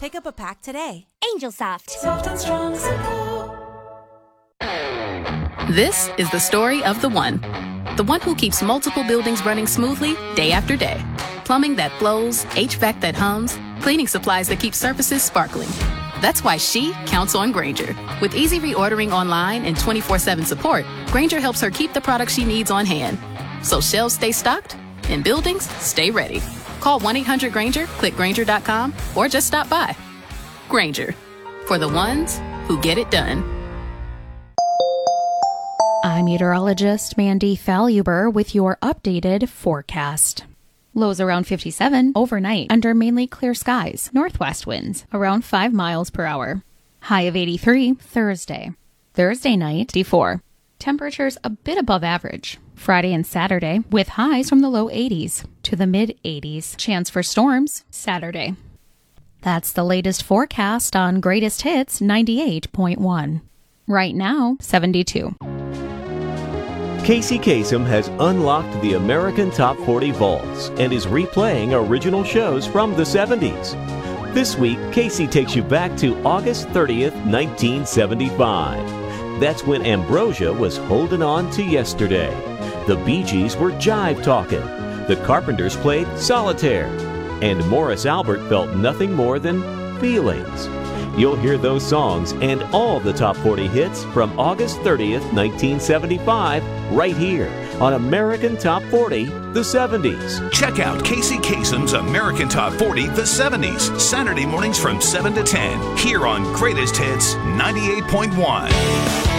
Pick up a pack today. Angel Soft. Soft and strong support. This is the story of the one who keeps multiple buildings running smoothly day after day. Plumbing that flows, HVAC that hums, cleaning supplies that keep surfaces sparkling. That's why she counts on Grainger. With easy reordering online and 24/7 support, Grainger helps her keep the products she needs on hand. So shelves stay stocked and buildings stay ready. Call 1-800-GRAINGER, click Grainger.com, or just stop by. Grainger, for the ones who get it done. I'm meteorologist Mandy Faluber with your updated forecast. Lows around 57 overnight under mainly clear skies. Northwest winds around 5 miles per hour. High of 83 Thursday. Thursday night, 84. Temperatures a bit above average. Friday and Saturday with highs from the low 80s to the mid 80s. Chance for storms Saturday. That's the latest forecast on Greatest Hits 98.1. Right now, 72. Casey Kasem has unlocked the American Top 40 vaults and is replaying original shows from the 70s. This week, Casey takes you back to August 30th, 1975. That's when Ambrosia was holding on to yesterday. The Bee Gees were jive talking. The Carpenters played solitaire. And Morris Albert felt nothing more than feelings. You'll hear those songs and all the top 40 hits from August 30th, 1975, right here on American Top 40, the 70s. Check out Casey Kasem's American Top 40, the 70s, Saturday mornings from 7 to 10, here on Greatest Hits 98.1.